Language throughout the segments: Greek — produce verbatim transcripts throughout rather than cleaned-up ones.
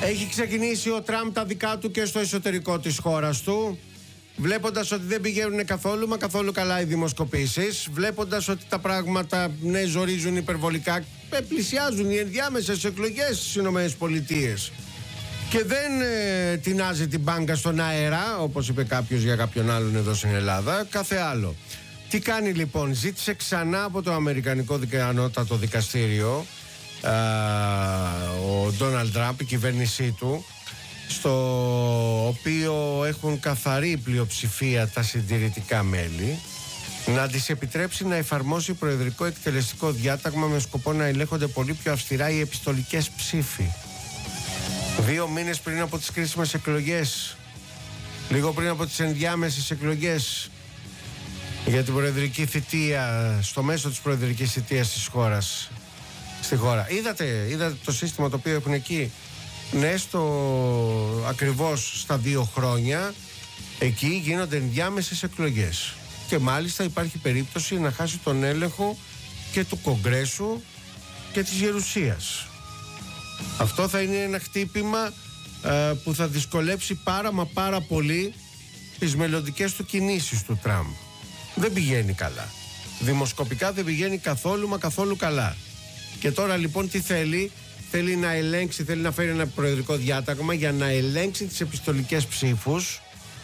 Έχει ξεκινήσει ο Τραμπ τα δικά του και στο εσωτερικό της χώρας του, βλέποντας ότι δεν πηγαίνουν καθόλου μα καθόλου καλά οι δημοσκοπήσεις, βλέποντας ότι τα πράγματα ναι ζορίζουν υπερβολικά, πλησιάζουν οι ενδιάμεσες εκλογές στις ΗΠΑ και δεν ε, τεινάζει την μπάνκα στον αέρα, όπως είπε κάποιος για κάποιον άλλον εδώ στην Ελλάδα, κάθε άλλο. Τι κάνει λοιπόν? Ζήτησε ξανά από το Αμερικανικό Ανώτατο Δικαστήριο α, ο Ντόναλντ Τραμπ, η κυβέρνησή του, στο οποίο έχουν καθαρή πλειοψηφία τα συντηρητικά μέλη, να της επιτρέψει να εφαρμόσει προεδρικό εκτελεστικό διάταγμα με σκοπό να ελέγχονται πολύ πιο αυστηρά οι επιστολικές ψήφοι. Δύο μήνες πριν από τις κρίσιμες εκλογές, λίγο πριν από τις ενδιάμεσες εκλογές για την προεδρική θητεία, στο μέσο της προεδρικής θητείας της χώρας, στη χώρα. Είδατε, είδατε το σύστημα το οποίο έχουν εκεί? Ναι, στο, ακριβώς στα δύο χρόνια εκεί γίνονται ενδιάμεσες εκλογές και μάλιστα υπάρχει περίπτωση να χάσει τον έλεγχο και του Κογκρέσου και της Γερουσίας. Αυτό θα είναι ένα χτύπημα ε, που θα δυσκολέψει πάρα μα πάρα πολύ τις μελλοντικές του κινήσεις του Τραμπ. Δεν πηγαίνει καλά. Δημοσκοπικά δεν πηγαίνει καθόλου μα καθόλου καλά. Και τώρα λοιπόν τι θέλει? Θέλει να ελέγξει, θέλει να φέρει ένα προεδρικό διάταγμα για να ελέγξει τις επιστολικές ψήφους,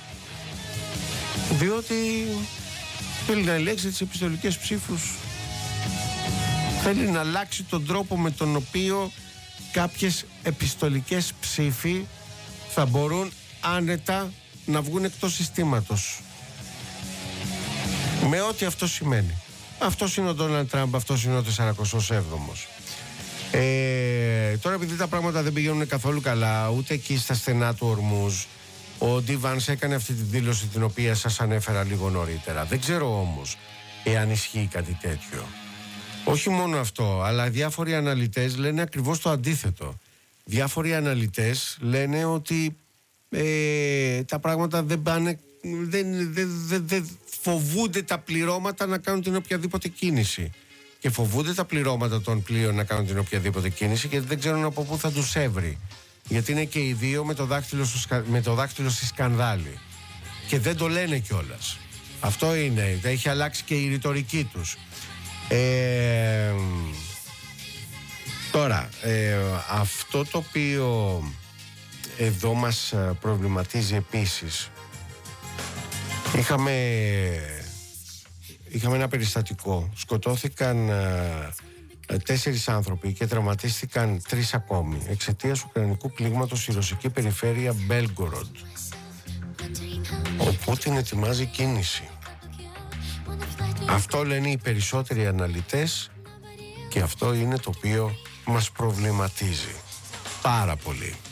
διότι θέλει να ελέγξει τις επιστολικές ψήφους. Θέλει να αλλάξει τον τρόπο με τον οποίο κάποιες επιστολικές ψήφοι θα μπορούν άνετα να βγουν εκτός συστήματος. Με ό,τι αυτό σημαίνει. Αυτός είναι ο Ντόναλντ Τραμπ, αυτός είναι ο σαρακοστός έβδομος. Ε, τώρα επειδή τα πράγματα δεν πηγαίνουν καθόλου καλά ούτε εκεί στα στενά του Ορμούζ, ο Ντι Βάνς έκανε αυτή τη δήλωση την οποία σας ανέφερα λίγο νωρίτερα. Δεν ξέρω όμως εάν ισχύει κάτι τέτοιο. Όχι μόνο αυτό, αλλά διάφοροι αναλυτές λένε ακριβώς το αντίθετο. Διάφοροι αναλυτές λένε ότι ε, τα πράγματα δεν πάνε, δεν, δεν, δεν, δεν φοβούνται τα πληρώματα να κάνουν την οποιαδήποτε κίνηση. Και φοβούνται τα πληρώματα των πλοίων να κάνουν την οποιαδήποτε κίνηση, γιατί δεν ξέρουν από πού θα τους έβρει. Γιατί είναι και οι δύο με το δάχτυλο, στο, με το δάχτυλο στη σκανδάλη. Και δεν το λένε κιόλας. Αυτό είναι. Έχει αλλάξει και η ρητορική τους. Ε, τώρα, ε, αυτό το οποίο εδώ μας προβληματίζει επίσης, είχαμε... Είχαμε ένα περιστατικό. Σκοτώθηκαν ε, τέσσερις άνθρωποι και τραυματίστηκαν τρεις ακόμη εξαιτίας ουκρανικού πλήγματος στη ρωσική περιφέρεια Μπέλγκοροντ. Ο Πούτιν ετοιμάζει κίνηση. Αυτό λένε οι περισσότεροι αναλυτές και αυτό είναι το οποίο μας προβληματίζει πάρα πολύ.